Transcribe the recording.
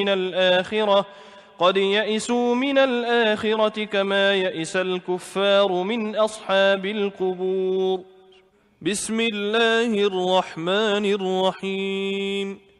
الآخرة قد يئسوا من الآخرة كما يئس الكفار من أصحاب القبور. بسم الله الرحمن الرحيم